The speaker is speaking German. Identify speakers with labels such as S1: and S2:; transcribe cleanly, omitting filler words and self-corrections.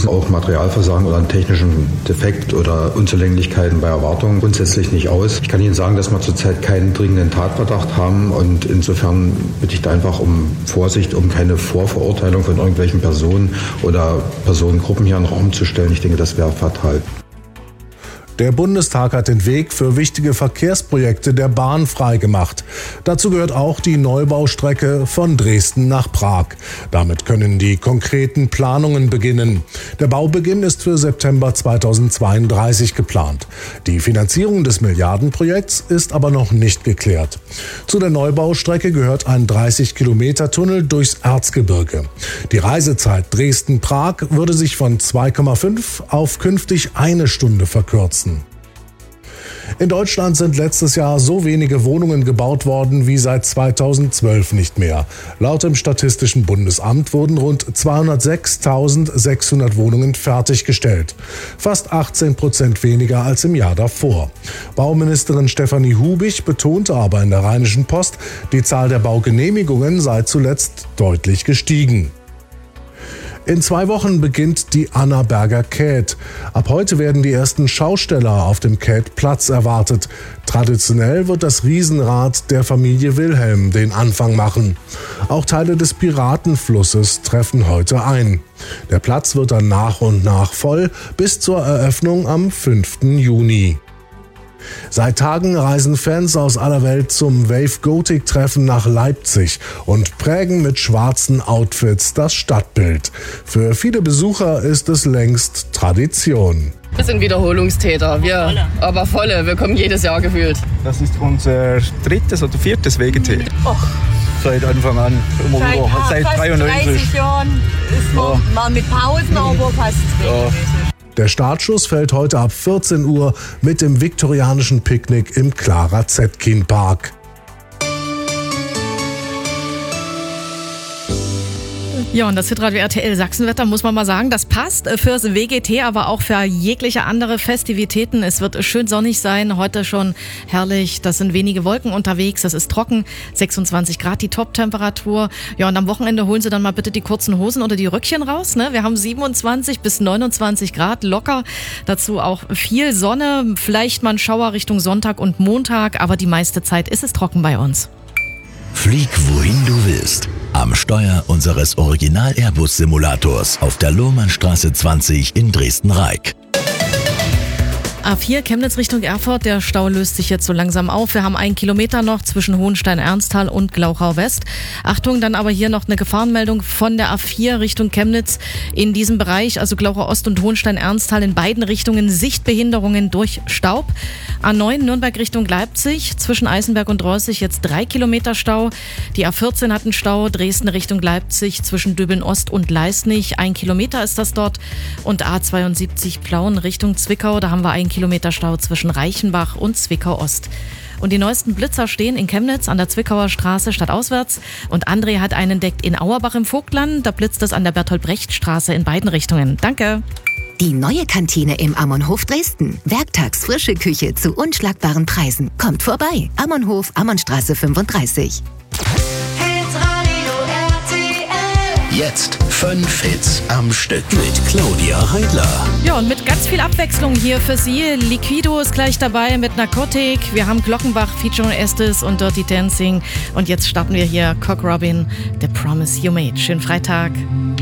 S1: schließen auch Materialversagen oder einen technischen Defekt oder Unzulänglichkeiten bei Erwartungen grundsätzlich nicht aus. Ich kann Ihnen sagen, dass wir zurzeit keinen dringenden Tatverdacht haben und insofern bitte ich da einfach um Vorsicht, um keine Vorverurteilung von irgendwelchen Personen oder Personengruppen hier in den Raum zu stellen. Ich denke, das wäre fatal.
S2: Der Bundestag hat den Weg für wichtige Verkehrsprojekte der Bahn freigemacht. Dazu gehört auch die Neubaustrecke von Dresden nach Prag. Damit können die konkreten Planungen beginnen. Der Baubeginn ist für September 2032 geplant. Die Finanzierung des Milliardenprojekts ist aber noch nicht geklärt. Zu der Neubaustrecke gehört ein 30-Kilometer-Tunnel durchs Erzgebirge. Die Reisezeit Dresden-Prag würde sich von 2,5 auf künftig 1 Stunde verkürzen. In Deutschland sind letztes Jahr so wenige Wohnungen gebaut worden wie seit 2012 nicht mehr. Laut dem Statistischen Bundesamt wurden rund 206.600 Wohnungen fertiggestellt. Fast 18% weniger als im Jahr davor. Bauministerin Stefanie Hubich betonte aber in der Rheinischen Post, die Zahl der Baugenehmigungen sei zuletzt deutlich gestiegen. In 2 Wochen beginnt die Annaberger Käth. Ab heute werden die ersten Schausteller auf dem Käth-Platz erwartet. Traditionell wird das Riesenrad der Familie Wilhelm den Anfang machen. Auch Teile des Piratenflusses treffen heute ein. Der Platz wird dann nach und nach voll bis zur Eröffnung am 5. Juni. Seit Tagen reisen Fans aus aller Welt zum Wave-Gothic-Treffen nach Leipzig und prägen mit schwarzen Outfits das Stadtbild. Für viele Besucher ist es längst Tradition.
S3: Wir sind Wiederholungstäter, aber volle. Wir kommen jedes Jahr gefühlt.
S4: Das ist unser 3. oder 4. WGT. Seit Anfang an, immer wieder, seit 93.
S5: 30 Jahren ist man mal mit Pausen, aber fast regelmäßig.
S2: Der Startschuss fällt heute ab 14 Uhr mit dem viktorianischen Picknick im Clara Zetkin Park.
S6: Ja, und das Hitradio RTL Sachsenwetter, muss man mal sagen, das passt fürs WGT, aber auch für jegliche andere Festivitäten. Es wird schön sonnig sein, heute schon herrlich. Das sind wenige Wolken unterwegs, es ist trocken, 26 Grad die Top-Temperatur. Ja, und am Wochenende holen Sie dann mal bitte die kurzen Hosen oder die Röckchen raus. Ne? Wir haben 27 bis 29 Grad locker, dazu auch viel Sonne, vielleicht mal ein Schauer Richtung Sonntag und Montag, aber die meiste Zeit ist es trocken bei uns.
S7: Flieg wohin du willst. Am Steuer unseres Original-Airbus-Simulators auf der Lohmannstraße 20 in Dresden-Reik.
S6: A4 Chemnitz Richtung Erfurt, der Stau löst sich jetzt so langsam auf. Wir haben 1 Kilometer noch zwischen Hohenstein-Ernsthal und Glauchau West. Achtung, dann aber hier noch eine Gefahrenmeldung von der A4 Richtung Chemnitz in diesem Bereich, also Glauchau Ost und Hohenstein-Ernsthal in beiden Richtungen Sichtbehinderungen durch Staub. A9 Nürnberg Richtung Leipzig, zwischen Eisenberg und Reußig jetzt 3 Kilometer Stau. Die A14 hat einen Stau, Dresden Richtung Leipzig zwischen Döbeln Ost und Leisnig. 1 Kilometer ist das dort. Und A72 Plauen Richtung Zwickau, da haben wir 1 Kilometer Stau zwischen Reichenbach und Zwickau Ost. Und die neuesten Blitzer stehen in Chemnitz an der Zwickauer Straße stadtauswärts. Und André hat einen entdeckt in Auerbach im Vogtland. Da blitzt es an der Bertolt-Brecht-Straße in beiden Richtungen. Danke.
S8: Die neue Kantine im Ammonhof Dresden. Werktags frische Küche zu unschlagbaren Preisen. Kommt vorbei. Ammonhof, Ammonnstraße 35.
S7: Jetzt 5 Hits am Stück mit Claudia Heidler.
S6: Ja, und mit ganz viel Abwechslung hier für Sie. Liquido ist gleich dabei mit Narcotic. Wir haben Glockenbach, featuring Estes und Dirty Dancing. Und jetzt starten wir hier Cock Robin, The Promise You Made. Schönen Freitag.